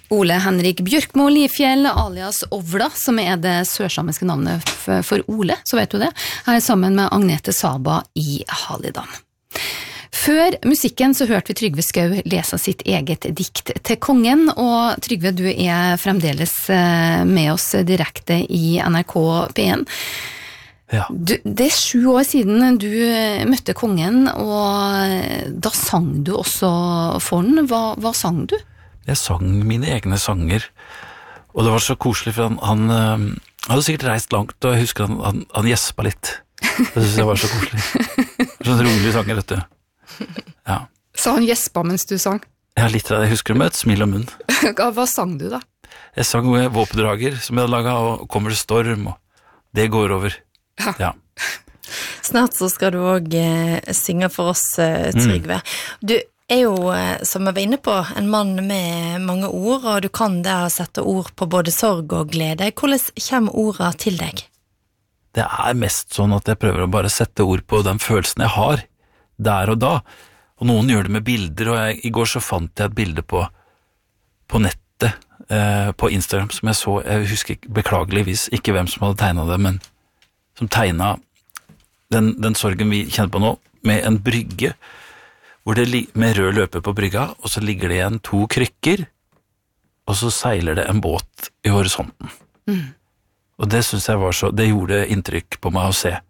Ole Henrik Bjørkmo Lifjell, alias Ovla, som det sørsamiske navnet for Ole, så vet du det, her sammen med Agnete Saba i Halidan. Før musikken så hørte vi Trygve Skau lese sitt eget dikt til kongen, og Trygve, du fremdeles med oss direkte i NRK P1. Ja. Det 7 år siden du møtte kongen, og da sang du også for den. Hva sang du? Jeg sang mine egne sanger, og det var så koselig, for han hadde sikkert reist langt, og jeg husker han gjespa litt. Det synes jeg var så koselig. Sånn rolig sanger, vet du. Ja. Så han gjespa mens du sang? Ja, litt av det. Jeg husker det med et smil om munn. Hva sang du da? Jeg sang Våpendrager, som jeg hadde laget, og Kommer det storm, og Det går over. Ja. Snart så skal du også synge for oss, Trygve. Du jo, som jeg var inne på, en mann med mange ord, og du kan da sette ord på både sorg og glede. Hvordan kommer ordene til deg? Det mest sånn at jeg prøver å bare sette ord på den følelsen jeg har, der og da. Og noen gjør det med bilder, og i går så fant jeg et bilde på nettet, på Instagram, som jeg husker beklageligvis ikke hvem som hadde tegnet det, men som tegnet den sorgen vi kjenner på nå, med en brygge, hvor det med rød løper på brygga, og så ligger det igjen 2 krykker, og så seiler det en båt i horisonten. Og det synes jeg det gjorde inntrykk på meg å se.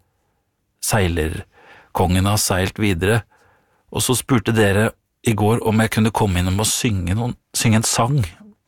Seilerkongen har seilt videre, og så spurte dere i går om jeg kunne komme innom og synge en sang.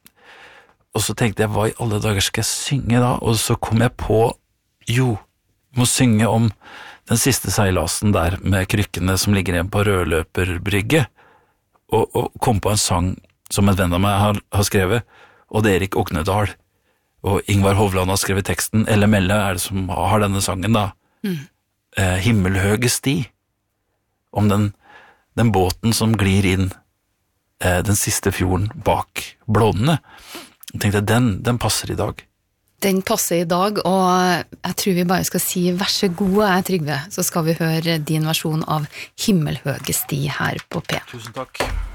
Og så tenkte jeg, hva i alle dager skal jeg synge da? Og så kom jeg på, jeg må synge om den siste seilasen der med krykkene som ligger igjen på rødløperbrygge, og kom på en sang som en venn av meg har skrevet, Odd Erik Ognedal, og Ingvar Hovland har skrevet teksten. Elle Melle det som har denne sangen da. Himmelhøge sti, om den båten som glir inn den siste fjorden bak Blånene. Jeg tenkte, den passer i dag. Den passer i dag, og jeg tror vi bare skal si vær så god, Trygve, så skal vi høre din versjon av Himmelhøge sti her på P. Tusen takk.